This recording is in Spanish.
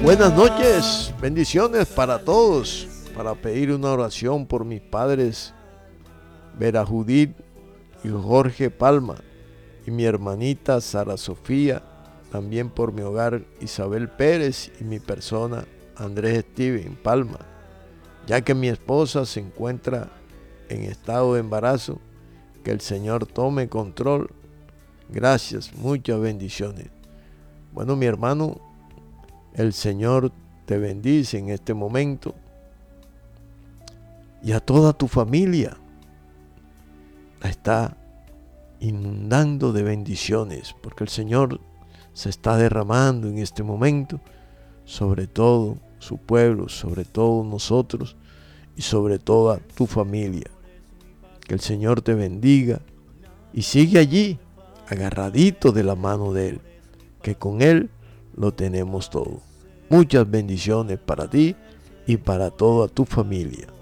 Buenas noches, bendiciones para todos. Para pedir una oración por mis padres Vera Judith y Jorge Palma y mi hermanita Sara Sofía, también por mi hogar Isabel Pérez y mi persona Andrés Steven Palma, ya que mi esposa se encuentra en estado de embarazo. Que el Señor tome control. Gracias, muchas bendiciones. Bueno, mi hermano, el Señor te bendice en este momento y a toda tu familia la está inundando de bendiciones, porque el Señor se está derramando en este momento sobre todo su pueblo, sobre todos nosotros y sobre toda tu familia. Que el Señor te bendiga y sigue allí, agarradito de la mano de Él, que con Él lo tenemos todo. Muchas bendiciones para ti y para toda tu familia.